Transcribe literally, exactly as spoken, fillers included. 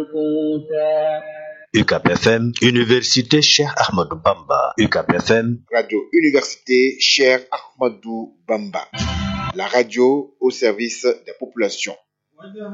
U C A P F M, Université Cheikh Ahmadou Bamba. U C A P F M, Radio Université Cheikh Ahmadou Bamba. La radio au service des populations.